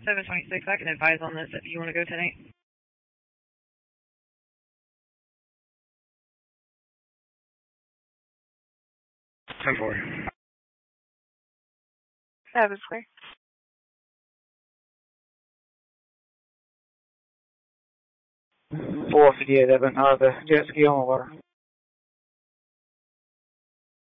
726, I can advise on this if you want to go tonight. Ten four. 7 square. 458, Evan. The jet ski on the water.